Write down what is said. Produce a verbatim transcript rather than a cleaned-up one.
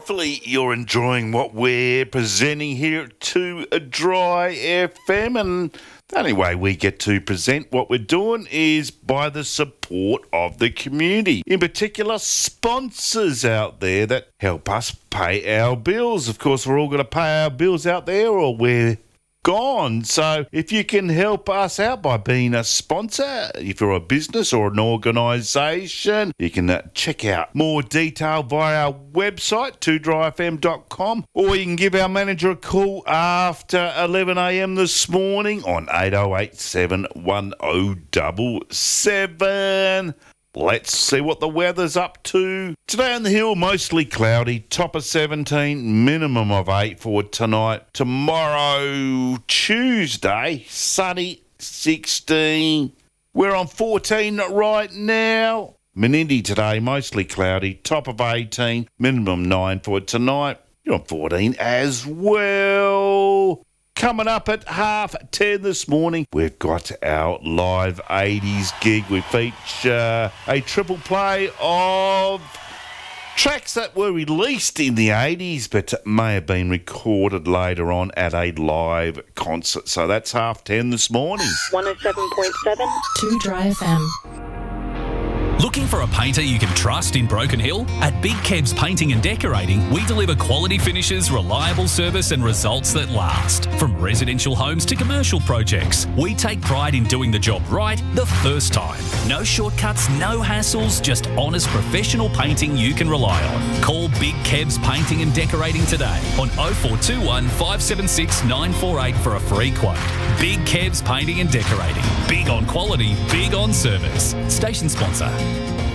Hopefully you're enjoying what we're presenting here at two Dry F M, and the only way we get to present what we're doing is by the support of the community, in particular sponsors out there that help us pay our bills. Of course, we're all going to pay our bills out there or we're gone. So if you can help us out by being a sponsor, if you're a business or an organisation, you can uh, check out more detail via our website, two dry f m dot com, or you can give our manager a call after eleven a m this morning on eight oh eight, seven one oh seven seven. Let's see what the weather's up to. Today on the hill, mostly cloudy, top of seventeen, minimum of eight for tonight. Tomorrow, Tuesday, sunny, sixteen. We're on fourteen right now. Menindee today, mostly cloudy, top of eighteen, minimum nine for tonight. You're on fourteen as well. Coming up at half ten this morning, we've got our live eighties gig. We feature a triple play of tracks that were released in the eighties but may have been recorded later on at a live concert. So that's half ten this morning. one oh seven point seven. two Dry F M. Looking for a painter you can trust in Broken Hill? At Big Kebs Painting and Decorating, we deliver quality finishes, reliable service and results that last. From residential homes to commercial projects, we take pride in doing the job right the first time. No shortcuts, no hassles, just honest professional painting you can rely on. Call Big Kebs Painting and Decorating today on oh four two one, five seven six, nine four eight for a free quote. Big Kebs Painting and Decorating. Big on quality, big on service. Station sponsor.